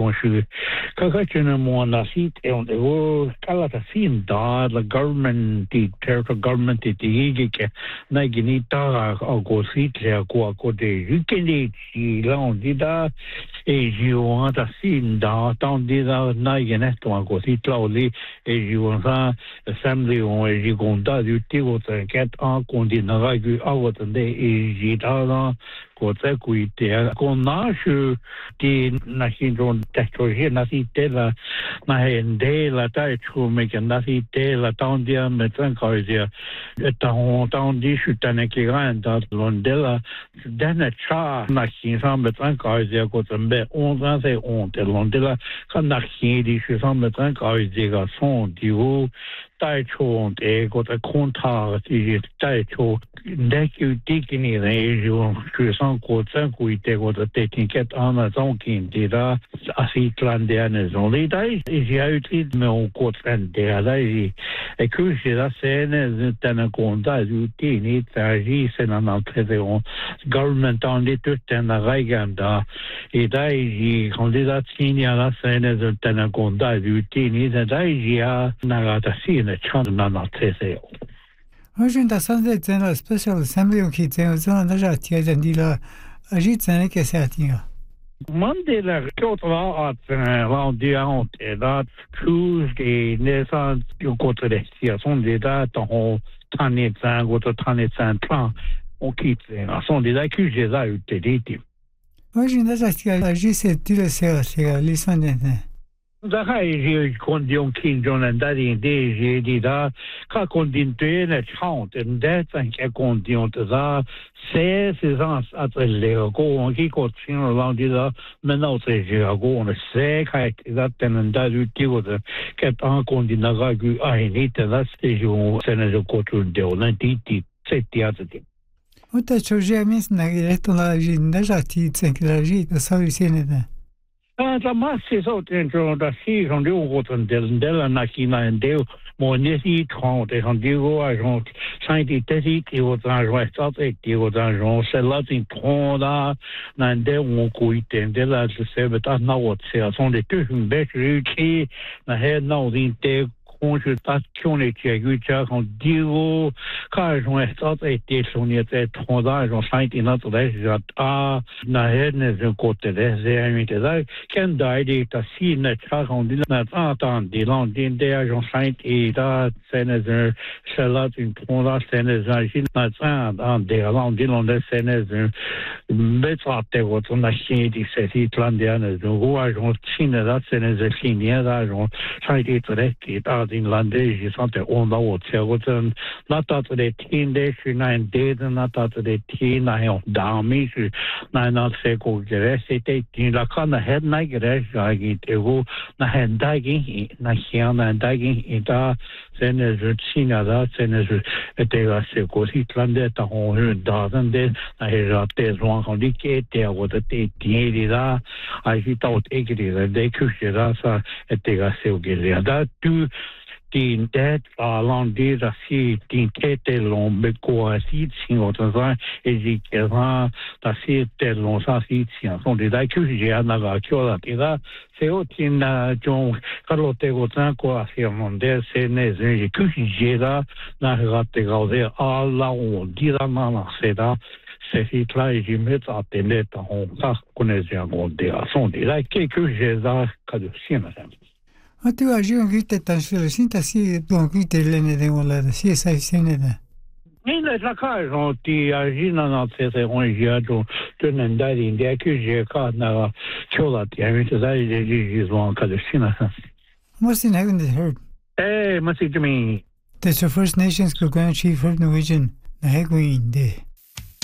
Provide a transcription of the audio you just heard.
shu kakachuna mo na sit e on o kala ta sin da the government the territorial government the ke na gini ta go sit le ko de rikeni si la on di da e ju ta sin da tan di da na gene to go sit la oli e ju sa assembly on e ju gonda du ti go ta get en condi na ga gu awat de e ji da la ko ta kui te ko na shu di na hin ron technology na si te la na hen de la ta chu me ke na si te la tan dia me tran ka dia tan di shu ta ne ke ran da lon de la dana cha na hin sa me tran ka dia ko tambe on ran se on te lon de la ka na hin di shu sa me tran ka dia ga son di wo tai chu de ko ta kon ta ti tai chu de ku ti ki ni re ju shu sa ko ta ku te ko ta te tin ket ana zon kin de da asi plan de ana zon le dai e ja uti me on ko tren de da e ku je da se ne ta na kon da ju ti ni ta ji se na na tre de on government on de tout en la reganda e dai ji kon de da ti ni ala se ne ta na kon da ju ti ni da dai ji a na ga ta si ne chan na na tre de Aujourd'hui, dans la Special Assembly, qui est déjà dit là, agit ça que c'est attirant. Monday la kotra at rondi out et that Tuesday naissance you go to the son de date en tanné ça go to tanné ça plan on quitte son de que j'ai ça utilité. Aujourd'hui, dans agit c'est tout le c'est l'essentiel. Da j'ai condition kin John and daddy de j'ai dit da ka condition ne chante and that and condition da c'est ans at le go on qui continue along da maintenant c'est j'ai go on c'est ka da ten da du tigo de que en condition ga gu ai ni da c'est c'est ne ko tu de on dit c'est théâtre. On t'a changé mis na directo la déjà ti c'est que la vie ça aussi ne la masse so dentro da si on dit on della nakina en deo mo nesi tron de on dit go agent scientifique et au agent statistique au agent c'est là une tron là nan de on coite de la se beta na what c'est sont des deux une bête qui na head now de consultation et qui a eu déjà en dire car on est ça été sonné de trop d'argent scientifique notre à na hedne de côté de c'est là quand d'aide ta si ne on dit na attend des langues des agents scientifiques là c'est là une trop là c'est na dans des langues des langues c'est mais ça te votre machine dit c'est italienne donc agent chine là c'est les chinois là agent scientifique qui in lande je sente on va au théâtre na ta de tin de na de na ta de tin na on dormi na na se ko gere c'était la kana head na gere jagi te go na head dagi na hia na dagi ita c'est ne china da c'est ne était là c'est ko si lande ta on da de na he te zon on dit que te o de te tin là a ji ta o te de que ça était là c'est au gere da tu tin det along des assis tin tete lombe ko assis sin autant et j'ai que ta si tel long ça si sont des que j'ai à la que là c'est aussi na jon quand te autant quoi c'est monde c'est né que j'ai là na raté gauder à la on dit là na c'est là c'est là et je mets à télé on pas connaître un monde à son des que j'ai là que de sien tu as joué un guide de syntaxe donc guide de la si ça c'est né mais la case on ti agit dans notre on j'ai de nanda india que j'ai quand na chola ti avec ça j'ai besoin de sien moi c'est not heard moi c'est Jimmy the First Nations Grand Chief of Norwegian na hegwin de